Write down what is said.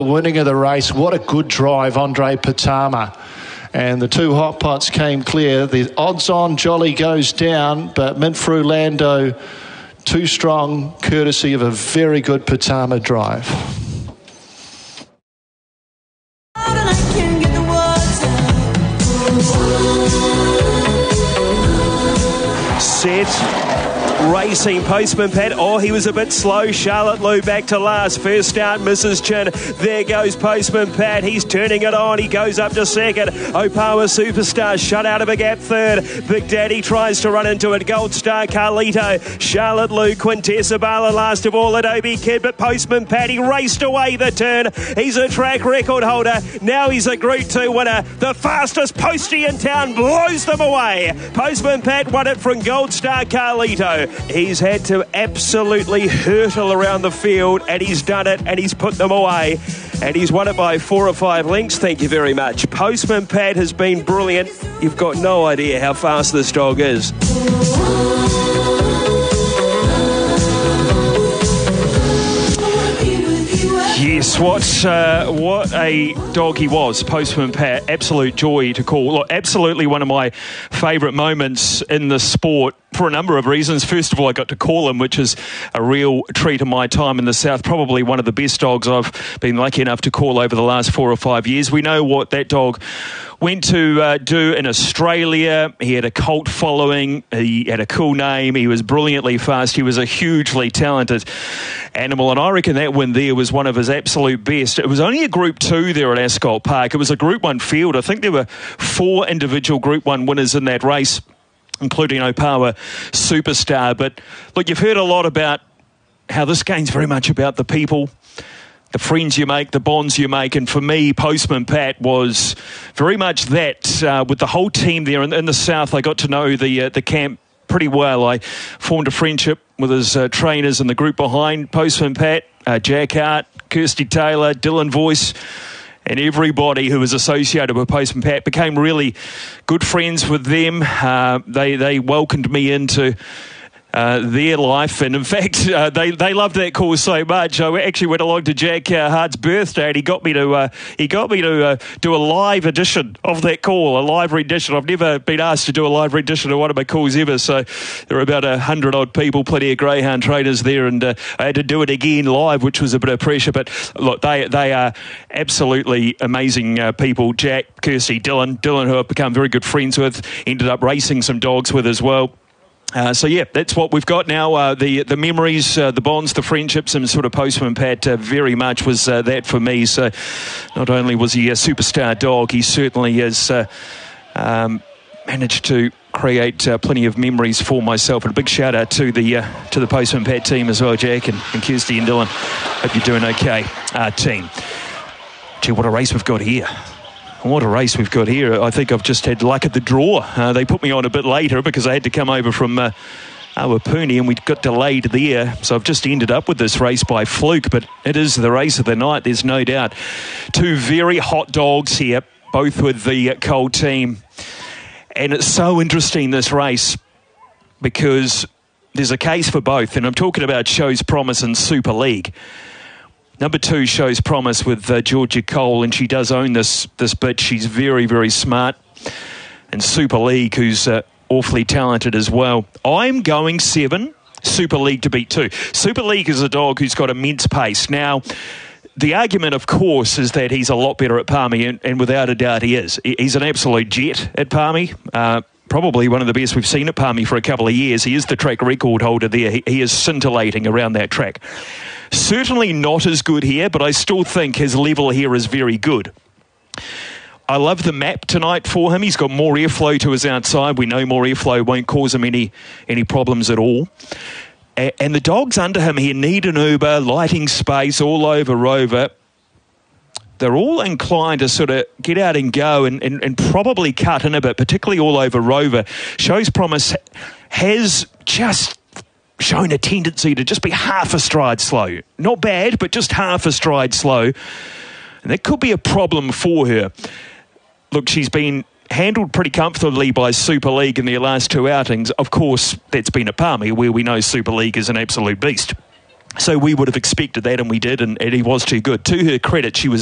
Winning of the race. What a good drive, Andre Patama. And the two hot pots came clear. The odds-on Jolly goes down, but Mintfru Lando too strong, courtesy of a very good Patama drive. Set. Racing Postman Pat. Oh, he was a bit slow. Charlotte Lou back to last. First start, Mrs. Chin. There goes Postman Pat. He's turning it on. He goes up to second. Opawa Superstar shut out of a gap third. Big Daddy tries to run into it. Gold Star Carlito. Charlotte Lou, Quintessa Bala last of all. Adobe Kid, but Postman Pat, he raced away the turn. He's a track record holder. Now he's a Group 2 winner. The fastest postie in town blows them away. Postman Pat won it from Gold Star Carlito. He's had to absolutely hurtle around the field, and he's done it, and he's put them away, and he's won it by 4 or 5 lengths. Thank you very much. Postman Pat has been brilliant. You've got no idea how fast this dog is. Yes, what a dog he was, Postman Pat. Absolute joy to call. Look, absolutely one of my favourite moments in the sport for a number of reasons. First of all, I got to call him, which is a real treat in my time in the South. Probably one of the best dogs I've been lucky enough to call over the last 4 or 5 years. We know what that dog went to do in Australia. He had a cult following. He had a cool name. He was brilliantly fast. He was a hugely talented animal, and I reckon that win there was one of his absolute best. It was only a Group 2 there at Ascot Park. It was a Group 1 field. I think there were 4 individual Group 1 winners in that race, including Opawa Superstar. But look, you've heard a lot about how this game's very much about the people, the friends you make, the bonds you make. And for me, Postman Pat was very much that. With the whole team there in the South, I got to know the camp pretty well. I formed a friendship with his trainers and the group behind Postman Pat, Jack Hart, Kirsty Taylor, Dylan Voice, and everybody who was associated with Postman Pat. Became really good friends with them. They welcomed me into their life, and in fact they loved that call so much. I actually went along to Jack Hart's birthday, and he got me to do a live edition of that call, a live rendition. I've never been asked to do a live rendition of one of my calls ever, so there were about 100 odd people, plenty of greyhound traders there, and I had to do it again live, which was a bit of pressure. But look, they are absolutely amazing people. Jack, Kirsty, Dylan, who I've become very good friends with, ended up racing some dogs with as well. So yeah, that's what we've got now. The memories, the bonds, the friendships, and sort of Postman Pat very much was that for me. So not only was he a superstar dog, he certainly has managed to create plenty of memories for myself. And a big shout out to the Postman Pat team as well, Jack and Kirsty and Dylan. Hope you're doing okay, team. Gee, what a race we've got here. What a race we've got here. I think I've just had luck at the draw. They put me on a bit later because I had to come over from Awapuni, and we got delayed there. So I've just ended up with this race by fluke, but it is the race of the night, there's no doubt. 2 very hot dogs here, both with the Cole team. And it's so interesting, this race, because there's a case for both. And I'm talking about Shows Promise and Super League. Number 2 shows promise with Georgia Cole, and she does own this bit. She's very, very smart. And Super League, who's awfully talented as well. I'm going 7, Super League to beat 2. Super League is a dog who's got immense pace. Now, the argument, of course, is that he's a lot better at Palmy, and without a doubt he is. He's an absolute jet at Palmy. Probably one of the best we've seen at Palmy for a couple of years. He is the track record holder there. He is scintillating around that track. Certainly not as good here, but I still think his level here is very good. I love the map tonight for him. He's got more airflow to his outside. We know more airflow won't cause him any problems at all. And the dogs under him here need an Uber, lighting space all over Rover. They're all inclined to sort of get out and go and probably cut in a bit, particularly all over Rover. Shows Promise has just shown a tendency to just be half a stride slow. Not bad, but just half a stride slow. And that could be a problem for her. Look, she's been handled pretty comfortably by Super League in their last 2 outings. Of course, that's been at Palmy, where we know Super League is an absolute beast. So we would have expected that, and we did, and he was too good. To her credit, she was